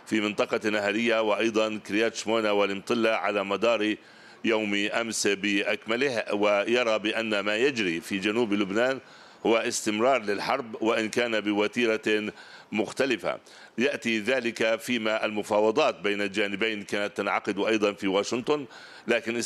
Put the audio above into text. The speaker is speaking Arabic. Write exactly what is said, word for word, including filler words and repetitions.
في منطقة نهرية وأيضا كريات شمونة والمطلة على مدار يوم أمس بأكمله، ويرى بأن ما يجري في جنوب لبنان هو استمرار للحرب وإن كان بوتيرة مختلفة. يأتي ذلك فيما المفاوضات بين الجانبين كانت تنعقد أيضا في واشنطن، لكن